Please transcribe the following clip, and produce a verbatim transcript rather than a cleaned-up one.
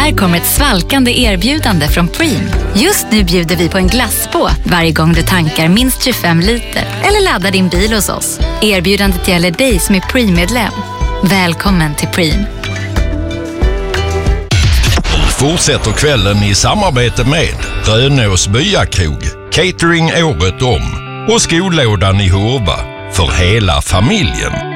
Här kommer ett svalkande erbjudande från Preem. Just nu bjuder vi på en glassbåt varje gång du tankar minst tjugofem liter eller laddar din bil hos oss. Erbjudandet gäller dig som är Preem-medlem. Välkommen till Preem. Fortsätter kvällen i samarbete med Rönås Byakrog, catering året om och skolådan i Hurva för hela familjen.